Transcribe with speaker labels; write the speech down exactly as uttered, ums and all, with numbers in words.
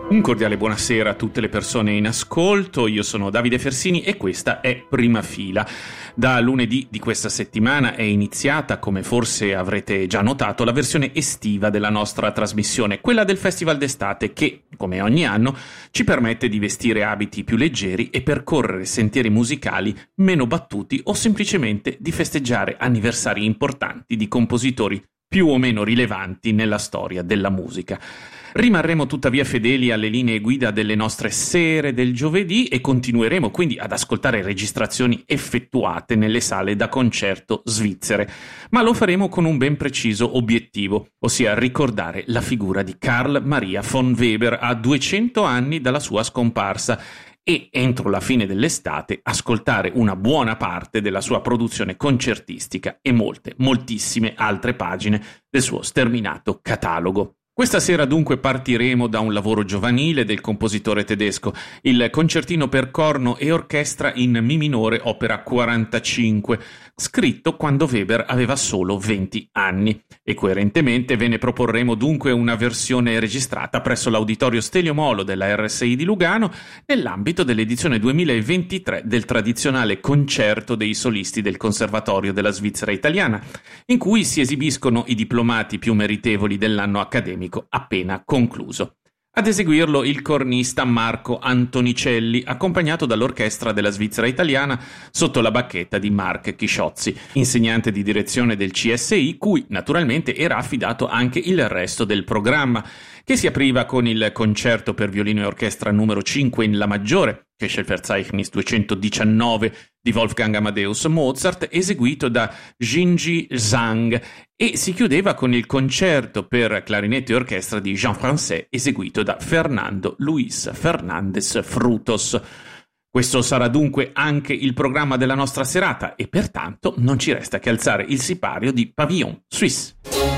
Speaker 1: Un cordiale buonasera a tutte le persone in ascolto, io sono Davide Fersini e questa è Prima Fila. Da lunedì di questa settimana è iniziata, come forse avrete già notato, la versione estiva della nostra trasmissione, quella del Festival d'estate che, come ogni anno, ci permette di vestire abiti più leggeri e percorrere sentieri musicali meno battuti o semplicemente di festeggiare anniversari importanti di compositori più o meno rilevanti nella storia della musica. Rimarremo tuttavia fedeli alle linee guida delle nostre sere del giovedì e continueremo quindi ad ascoltare registrazioni effettuate nelle sale da concerto svizzere, ma lo faremo con un ben preciso obiettivo, ossia ricordare la figura di Carl Maria von Weber a duecento anni dalla sua scomparsa e, entro la fine dell'estate, ascoltare una buona parte della sua produzione concertistica e molte, moltissime altre pagine del suo sterminato catalogo. Questa sera dunque partiremo da un lavoro giovanile del compositore tedesco, il concertino per corno e orchestra in Mi minore opera quarantacinque, scritto quando Weber aveva solo venti anni, e coerentemente ve ne proporremo dunque una versione registrata presso l'Auditorio Stelio Molo della R S I di Lugano nell'ambito dell'edizione duemilaventitré del tradizionale concerto dei solisti del Conservatorio della Svizzera Italiana, in cui si esibiscono i diplomati più meritevoli dell'anno accademico appena concluso. Ad eseguirlo il cornista Marco Antonicelli, accompagnato dall'orchestra della Svizzera Italiana sotto la bacchetta di Marc Chisciozzi, insegnante di direzione del C S I, cui naturalmente era affidato anche il resto del programma, che si apriva con il concerto per violino e orchestra numero cinque in La maggiore, Köchelverzeichnis duecentodiciannove di Wolfgang Amadeus Mozart, eseguito da Jinji Zhang, e si chiudeva con il concerto per clarinetto e orchestra di Jean Francais, eseguito da Fernando Luis Fernández Frutos. Questo sarà dunque anche il programma della nostra serata e pertanto non ci resta che alzare il sipario di Pavillon Suisse.